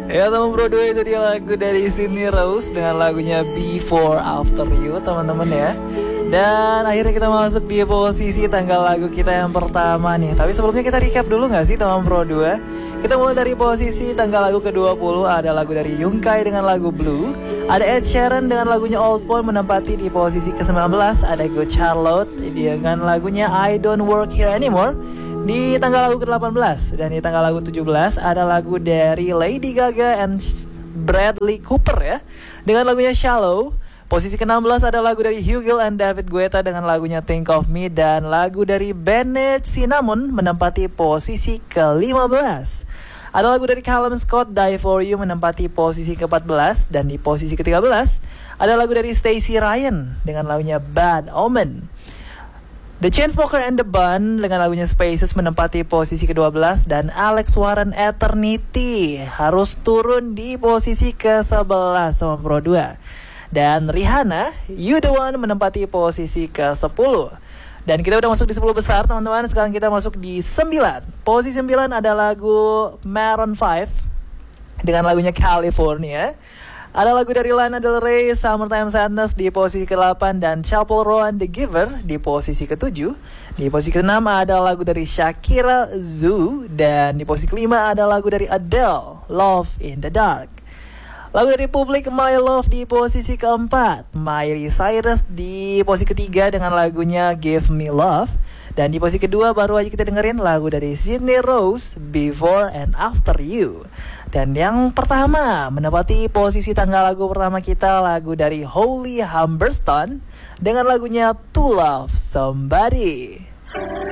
Ya teman Bro 2, itu dia lagu dari Sydney Rose dengan lagunya Before After You teman-teman ya. Dan akhirnya kita masuk di posisi tanggal lagu kita yang pertama nih. Tapi sebelumnya kita recap dulu gak sih teman Bro 2? Kita mulai dari posisi tanggal lagu ke-20. Ada lagu dari Yungkai dengan lagu Blue. Ada Ed Sheeran dengan lagunya Old Phone menempati di posisi ke-19. Ada Good Charlotte dengan lagunya I Don't Work Here Anymore di tanggal lagu ke-18. Dan di tanggal lagu 17 ada lagu dari Lady Gaga and Bradley Cooper ya, dengan lagunya Shallow. Posisi ke-16 ada lagu dari Hugh Gill and David Guetta dengan lagunya Think of Me. Dan lagu dari Bennett Cinnamon menempati posisi ke-15. Ada lagu dari Callum Scott, Die For You menempati posisi ke-14. Dan di posisi ke-13 ada lagu dari Stacey Ryan dengan lagunya Bad Omen. The Chainsmokers and the Band dengan lagunya Spaces menempati posisi ke-12. Dan Alex Warren Eternity harus turun di posisi ke-11 sama Pro 2. Dan Rihanna, You The One menempati posisi ke-10. Dan kita udah masuk di 10 besar teman-teman. Sekarang kita masuk di 9. Posisi 9 ada lagu Maroon 5 dengan lagunya California. Ada lagu dari Lana Del Rey, Summertime Sadness di posisi ke-8. Dan Chappell Roan, The Giver di posisi ke-7. Di posisi ke-6 ada lagu dari Shakira, Zoo. Dan di posisi ke-5 ada lagu dari Adele, Love in the Dark. Lagu dari Public, My Love di posisi ke-4. Miley Cyrus di posisi ke-3 dengan lagunya Give Me Love. Dan di posisi ke-2 baru aja kita dengerin lagu dari Sydney Rose, Before and After You. Dan yang pertama menempati posisi tanggal lagu pertama kita, lagu dari Holly Humberstone dengan lagunya To Love Somebody.